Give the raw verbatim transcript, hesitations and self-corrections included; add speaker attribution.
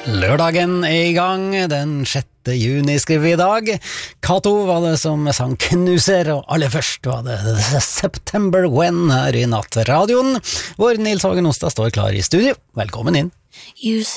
Speaker 1: Lørdagen er i gang, den sjette juni skriver vi i dag. Kato var det som sang Knuser, og aller først var det September When her i Nattradioen, hvor Nils Hagen Ostad står klar i studio. Velkommen inn.